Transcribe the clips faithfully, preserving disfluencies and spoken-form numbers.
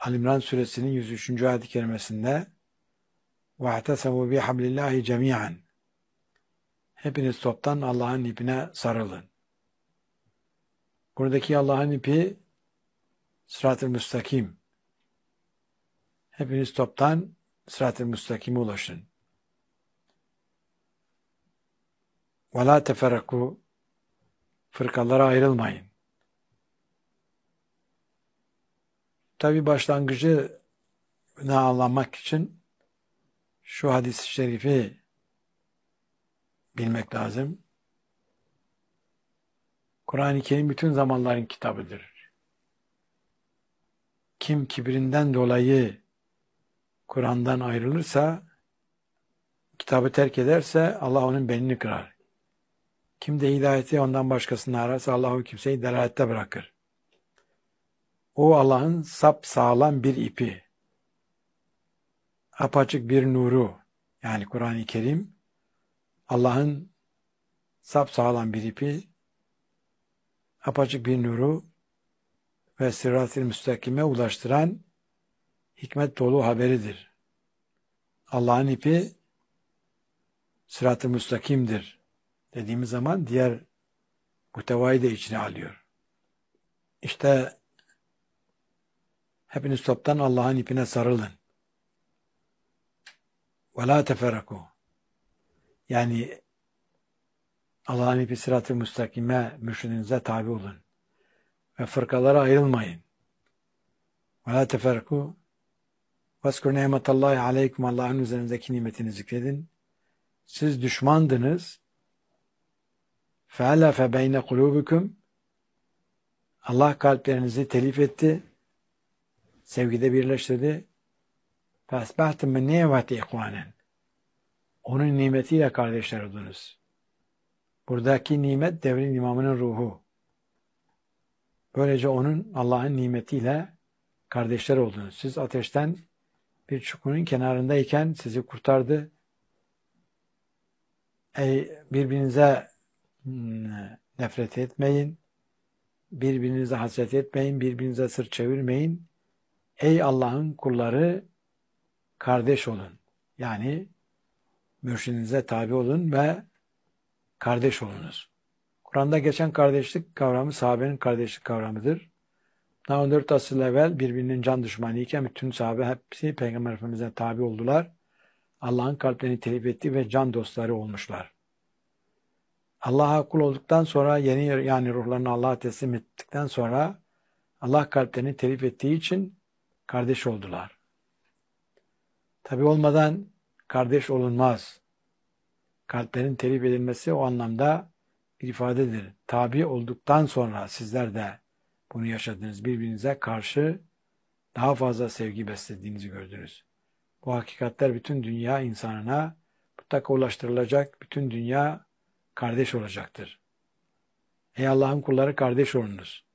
Ali İmran suresinin yüz üçüncü ayet-i kerimesinde وَاَعْتَسَمُوا بِحَبْلِ اللّٰهِ جَمِيعًا Hepiniz toptan Allah'ın ipine sarılın. Buradaki Allah'ın ipi sırat-ı müstakim. Hepiniz toptan sırat-ı müstakime ulaşın. وَلَا تَفَرَّقُوا Fırkalara ayrılmayın. Tabi başlangıcı ne anlamak için şu hadis-i şerifi bilmek lazım. Kur'an-ı Kerim bütün zamanların kitabıdır. Kim kibrinden dolayı Kur'an'dan ayrılırsa, kitabı terk ederse Allah onun belini kırar. Kim de hidayeti ondan başkasını ararsa Allah o kimseyi delalette bırakır. O Allah'ın sapsağlam bir ipi, apaçık bir nuru, yani Kur'an-ı Kerim, Allah'ın sapsağlam bir ipi, apaçık bir nuru ve sırat-ı müstakime ulaştıran hikmet dolu haberidir. Allah'ın ipi sırat-ı müstakimdir dediğimiz zaman diğer muhtevayı da içine alıyor. İşte hepiniz toptan Allah'ın ipine sarılın. وَلَا تَفَرَّقُوا Yani Allah'ın ipi sırat-ı müstakime, mürşidinize tabi olun. Ve fırkalara ayrılmayın. وَلَا تَفَرَّقُوا وَاسْكُرْ نِعْمَةَ اللّٰهِ عَلَيْكُمْ Allah'ın üzerinizdeki nimetini zikredin. Siz düşmandınız. فَأَلَفَ بَيْنَ قُلُوبِكُمْ Allah kalplerinizi telif etti. Sevgide birleştirdi. فَأَسْبَحْتُمْ مِنْ نِعْمَةِ اِخْوَانًا Onun nimetiyle kardeşler oldunuz. Buradaki nimet devrin imamının ruhu. Böylece onun Allah'ın nimetiyle kardeşler oldunuz. Siz ateşten bir çukurun kenarındayken sizi kurtardı. Ey birbirinize nefret etmeyin. Birbirinize hasret etmeyin. Birbirinize sırt çevirmeyin. Ey Allah'ın kulları kardeş olun. Yani mürşidinize tabi olun ve kardeş olunuz. Kur'an'da geçen kardeşlik kavramı sahabenin kardeşlik kavramıdır. Daha on dört asır evvel birbirinin can düşmanı iken bütün sahabe hepsi Peygamber Efendimiz'e tabi oldular. Allah'ın kalplerini telif etti ve can dostları olmuşlar. Allah'a kul olduktan sonra yeni yani ruhlarını Allah'a teslim ettikten sonra Allah kalplerini telif ettiği için kardeş oldular. Tabi olmadan kardeş olunmaz. Kalplerin telif edilmesi o anlamda bir ifadedir. Tabi olduktan sonra sizler de bunu yaşadınız. Birbirinize karşı daha fazla sevgi beslediğinizi gördünüz. Bu hakikatler bütün dünya insanına mutlaka ulaştırılacak. Bütün dünya kardeş olacaktır. Ey Allah'ın kulları kardeş olunuz.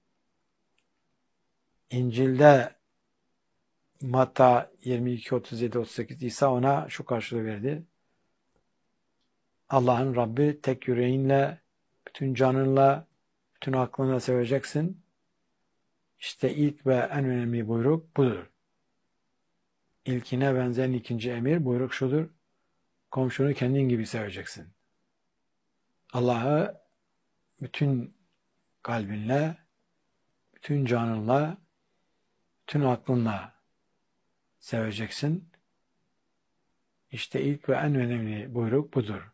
İncil'de Matta yirmi iki otuz yedi otuz sekiz İsa ona şu karşılığı verdi. Allah'ın Rabbi tek yüreğinle, bütün canınla, bütün aklınla seveceksin. İşte ilk ve en önemli buyruk budur. İlkine benzeyen ikinci emir buyruk şudur. Komşunu kendin gibi seveceksin. Allah'ı bütün kalbinle, bütün canınla, bütün aklınla seveceksin. İşte ilk ve en önemli buyruk budur.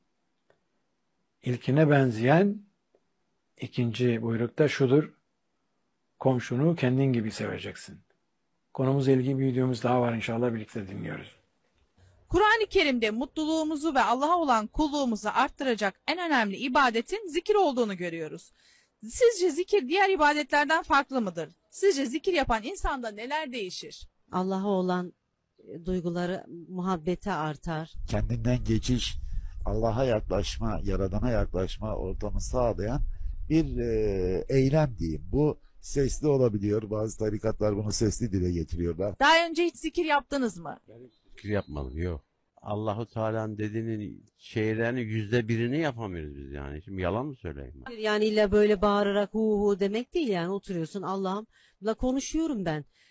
İlkine benzeyen ikinci buyruk da şudur. Komşunu kendin gibi seveceksin. Konumuzla ilgili bir videomuz daha var inşallah birlikte dinliyoruz. Kur'an-ı Kerim'de mutluluğumuzu ve Allah'a olan kulluğumuzu arttıracak en önemli ibadetin zikir olduğunu görüyoruz. Sizce zikir diğer ibadetlerden farklı mıdır? Sizce zikir yapan insanda neler değişir? Allah'a olan duyguları, muhabbeti artar. Kendinden geçiş, Allah'a yaklaşma, Yaradan'a yaklaşma ortamı sağlayan bir e, eylem diyeyim. Bu sesli olabiliyor. Bazı tarikatlar bunu sesli dile getiriyorlar. Daha önce hiç zikir yaptınız mı? Zikir yapmadım, yok. Allahu Teala'nın dediğinin şeylerini yüzde birini yapamıyoruz biz yani. Şimdi yalan mı söyleyeyim ben? Yani illa böyle bağırarak hu hu demek değil yani oturuyorsun Allah'ımla konuşuyorum ben.